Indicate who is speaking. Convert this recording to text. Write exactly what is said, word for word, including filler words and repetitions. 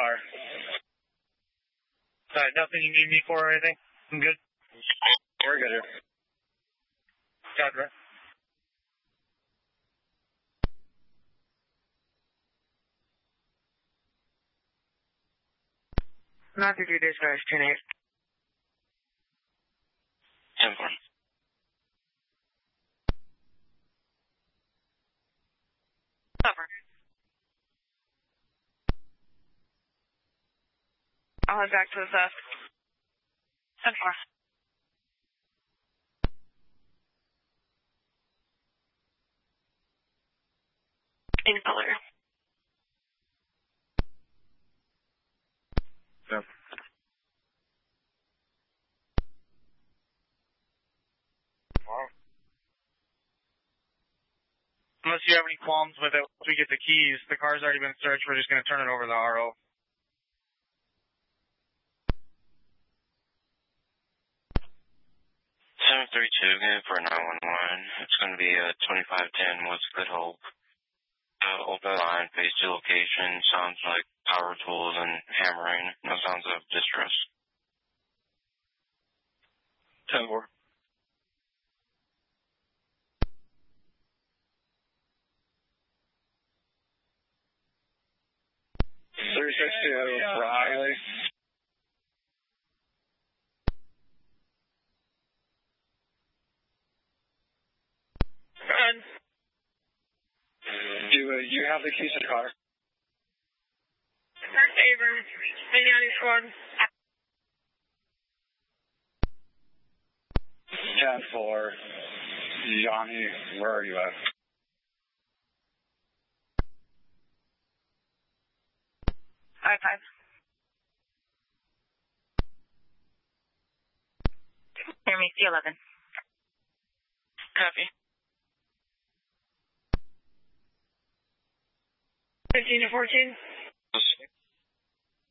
Speaker 1: car.
Speaker 2: Alright, nothing you need me for or anything? I'm good?
Speaker 1: We're good here.
Speaker 2: Got it.
Speaker 3: Not to do this, guys. ten eight.
Speaker 4: ten four.
Speaker 3: Cover. I'll head back to the south. ten four. In color.
Speaker 1: Yep.
Speaker 2: Unless you have any qualms with it, once we get the keys, the car's already been searched, we're just going to turn it over to the R O.
Speaker 4: seven three two, again for nine one one. It's going to be uh, twenty-five ten West Good Hope. Uh, open line, phase two location. Sounds like power tools and hammering. No sounds of distress.
Speaker 1: ten four. three sixty Riley.
Speaker 3: Run.
Speaker 1: Do uh, you have the keys to the car?
Speaker 3: First Abrams. Mignani squad.
Speaker 1: ten four. Johnny, where are you at?
Speaker 3: I five. Hear me, C eleven. Copy. fifteen to fourteen.